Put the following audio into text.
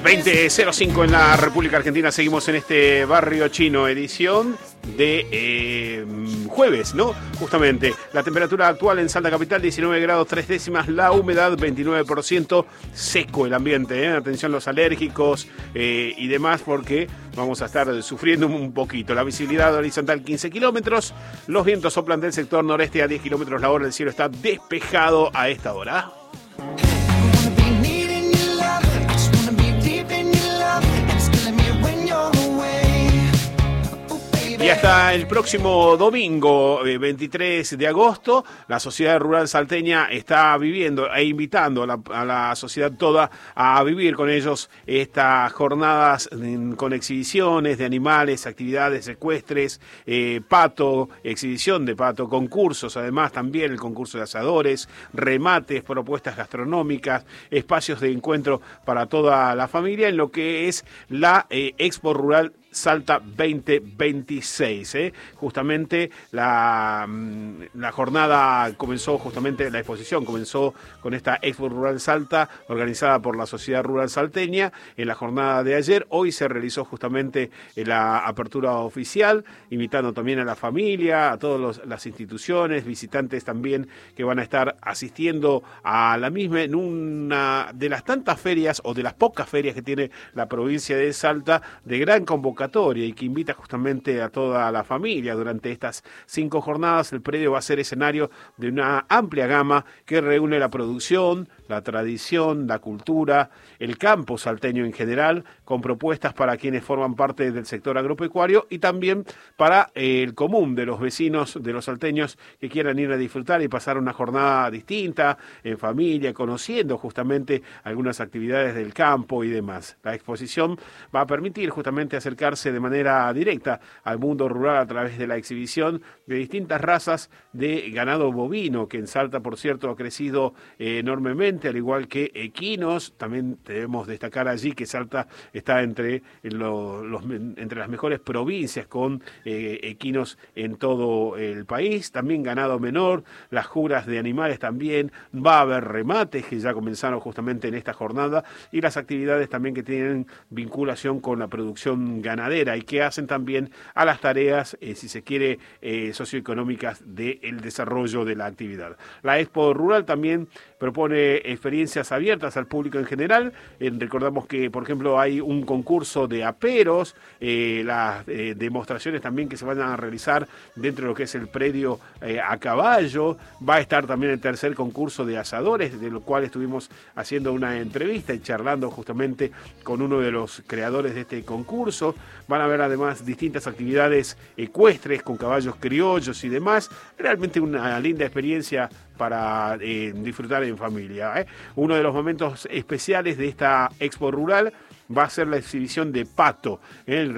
20:05 en la República Argentina. Seguimos en este barrio chino, edición de jueves, ¿no? Justamente, la temperatura actual en Salta Capital, 19 grados 3 décimas, la humedad 29%, seco el ambiente, ¿eh? Atención los alérgicos y demás, porque vamos a estar sufriendo un poquito. La visibilidad horizontal 15 kilómetros, los vientos soplan del sector noreste a 10 kilómetros la hora, el cielo está despejado a esta hora. Y hasta el próximo domingo, 23 de agosto, la Sociedad Rural Salteña está viviendo e invitando a la sociedad toda a vivir con ellos estas jornadas con exhibiciones de animales, actividades ecuestres, pato, exhibición de pato, concursos, además también el concurso de asadores, remates, propuestas gastronómicas, espacios de encuentro para toda la familia en lo que es la Expo Rural Salta 2026, Justamente la jornada comenzó, justamente la exposición comenzó con esta Expo Rural Salta organizada por la Sociedad Rural Salteña en la jornada de ayer. Hoy se realizó justamente la apertura oficial, invitando también a la familia, a todas las instituciones, visitantes también que van a estar asistiendo a la misma en una de las tantas ferias o de las pocas ferias que tiene la provincia de Salta, de gran convocatoria y que invita justamente a toda la familia. Durante estas 5 jornadas el predio va a ser escenario de una amplia gama que reúne la producción, la tradición, la cultura, el campo salteño en general, con propuestas para quienes forman parte del sector agropecuario y también para el común de los vecinos, de los salteños que quieran ir a disfrutar y pasar una jornada distinta, en familia, conociendo justamente algunas actividades del campo y demás. La exposición va a permitir justamente acercarse de manera directa al mundo rural a través de la exhibición de distintas razas de ganado bovino, que en Salta, por cierto, ha crecido enormemente, al igual que equinos. También debemos destacar allí que Salta está entre las mejores provincias con equinos en todo el país. También ganado menor, las juras de animales también. Va a haber remates que ya comenzaron justamente en esta jornada y las actividades también que tienen vinculación con la producción ganadera y que hacen también a las tareas, si se quiere, socioeconómicas del desarrollo de la actividad. La Expo Rural también propone experiencias abiertas al público en general. Recordamos que, por ejemplo, hay un concurso de aperos, las demostraciones también que se van a realizar dentro de lo que es el predio a caballo. Va a estar también el tercer concurso de asadores, de lo cual estuvimos haciendo una entrevista y charlando justamente con uno de los creadores de este concurso. Van a haber además distintas actividades ecuestres con caballos criollos y demás. Realmente una linda experiencia para disfrutar en familia. Uno de los momentos especiales de esta Expo Rural va a ser la exhibición de pato.